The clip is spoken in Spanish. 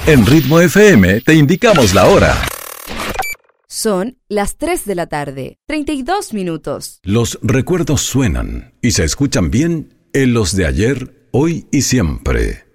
En Ritmo FM te indicamos la hora. Son las 3 de la tarde, 32 minutos. Los recuerdos suenan y se escuchan bien en los de ayer, hoy y siempre.